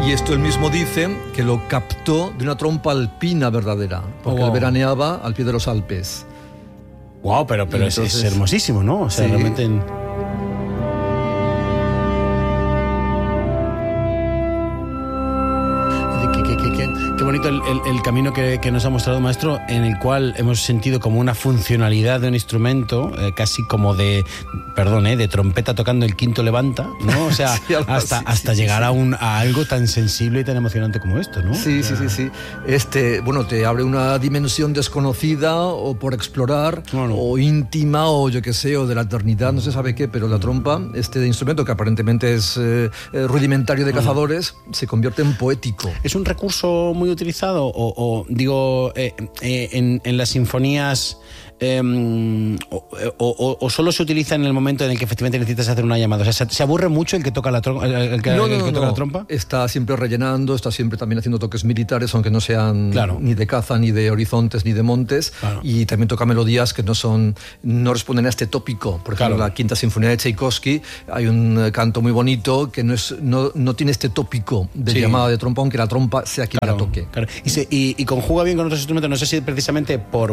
Y esto él mismo dice que lo captó de una trompa alpina verdadera, porque él veraneaba al pie de los Alpes. Wow, pero entonces, es hermosísimo, ¿no? O sea, sí. Realmente... Qué bonito el camino que nos ha mostrado, maestro, en el cual hemos sentido como una funcionalidad de un instrumento, casi como de trompeta tocando el quinto levanta, ¿no? O sea, sí, hasta llegar a algo tan sensible y tan emocionante como esto, ¿no? Sí. Te abre una dimensión desconocida o por explorar, o íntima, o yo qué sé, o de la eternidad, no se sabe qué, pero la trompa, este instrumento que aparentemente es rudimentario de cazadores, se convierte en poético. ¿Es un recurso muy utilizado en las sinfonías o solo se utiliza en el momento en el que efectivamente necesitas hacer una llamada? O sea, ¿se aburre mucho el que toca la trompa? La trompa? Está siempre rellenando, está siempre también haciendo toques militares, aunque no sean ni de caza, ni de horizontes, ni de montes, y también toca melodías que no responden a este tópico. Por ejemplo, la Quinta Sinfonía de Tchaikovsky, hay un canto muy bonito que no tiene este tópico de llamada de trompa, aunque la trompa sea quien la toque. Claro. Y conjuga bien con otros instrumentos, no sé si precisamente por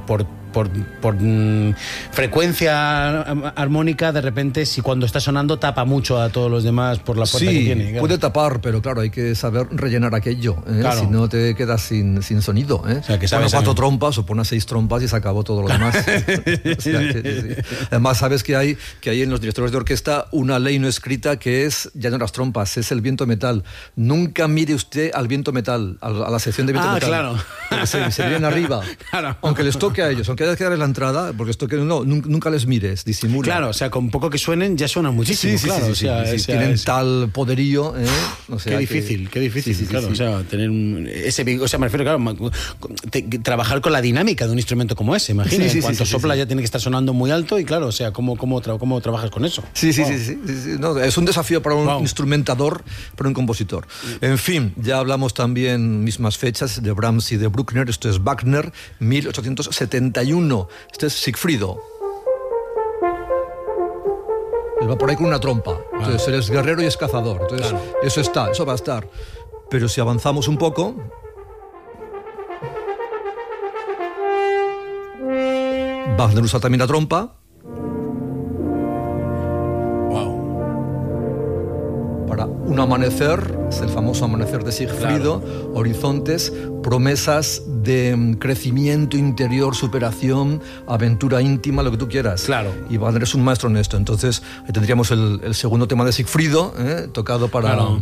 frecuencia armónica, de repente, si cuando está sonando tapa mucho a todos los demás por la puerta que tiene. Claro. Puede tapar, pero claro, hay que saber rellenar aquello, si no te quedas sin sonido. O sea, que sabes 4 trompas o pones 6 trompas y se acabó todo lo demás. Además, sabes que hay en los directores de orquesta una ley no escrita que es ya no las trompas, es el viento metal. Nunca mire usted al viento metal, a la sección de viento metal. Claro. Se vienen arriba. Claro. Aunque les toque a ellos, aunque haya que darles la entrada, porque esto que nunca les mires, disimula. Claro, o sea, con poco que suenen ya suenan muchísimo, claro. Tienen tal poderío, qué difícil, claro. O sea, tener o sea, me refiero, claro, trabajar con la dinámica de un instrumento como ese, imagínate. En cuanto sopla ya tiene que estar sonando muy alto y claro, o sea, ¿cómo trabajas con eso? Sí. No, es un desafío para un instrumentador, para un compositor. En fin, ya hablamos también mismas fechas de Brahms y de Bruckner. Esto es Wagner, 1871. Este es Sigfrido. Él va por ahí con una trompa. Entonces él es guerrero y es cazador. Entonces eso va a estar. Pero si avanzamos un poco, Wagner usa también la trompa. Para un amanecer, es el famoso amanecer de Sigfrido, horizontes, promesas de crecimiento interior, superación, aventura íntima, lo que tú quieras. Claro. Y Wagner es un maestro en esto. Entonces, ahí tendríamos el segundo tema de Sigfrido, tocado para... Claro.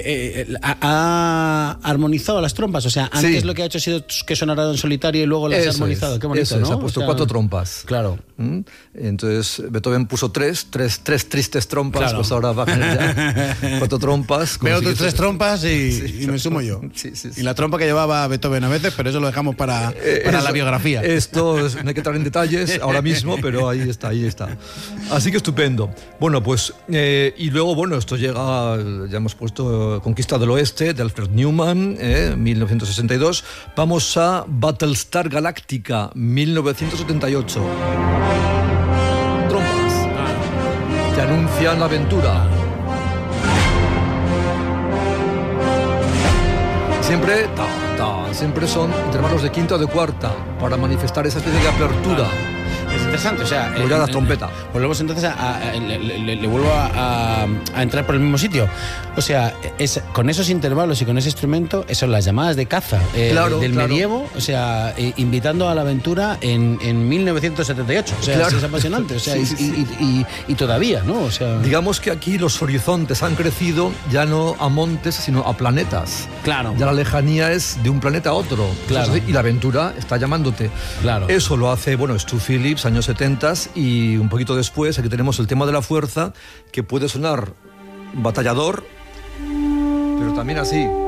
¿Ha armonizado las trompas? O sea, antes lo que ha hecho ha sido que sonara en solitario y luego las ha armonizado. Qué bonito, ¿no? Se ha puesto 4 trompas. Claro. Entonces, Beethoven puso tres tristes trompas, pues ahora Wagner ya 4 trompas. Veo otras 3 trompas y me sumo yo. Sí. Y la trompa que llevaba Beethoven a veces, pero eso lo dejamos para la biografía. Esto no hay que entrar en detalles ahora mismo, pero ahí está. Así que estupendo. Bueno, pues, y luego, esto llega, ya hemos puesto Conquista del Oeste, de Alfred Newman, 1962. Vamos a Battlestar Galactica, 1978. Trompas que anuncian la aventura. Siempre son intervalos de quinta o de cuarta para manifestar esa especie de apertura. Es interesante, o sea... la trompeta. Volvemos entonces le vuelvo a entrar por el mismo sitio. O sea, con esos intervalos y con ese instrumento, son las llamadas de caza del medievo, o sea, invitando a la aventura en 1978. O sea, es apasionante, o sea, y todavía, ¿no? O sea... Digamos que aquí los horizontes han crecido ya no a montes, sino a planetas. Claro. Ya la lejanía es de un planeta a otro. Claro. Y la aventura está llamándote. Claro. Eso lo hace, Stu Phillips, años 70, y un poquito después aquí tenemos el tema de la fuerza, que puede sonar batallador, pero también así.